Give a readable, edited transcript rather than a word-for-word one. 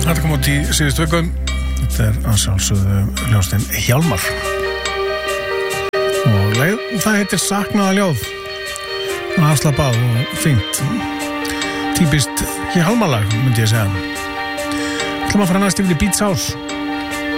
Þetta kom út í síðustu viku. Þetta að sjálfsögðu ljóðstinn Hjálmar. Og það heitir Saknaða ljóð. Afslapað og fínt. Típist Hjálmarlag, myndi ég segja. Það var að fara næst yfir í Beats House.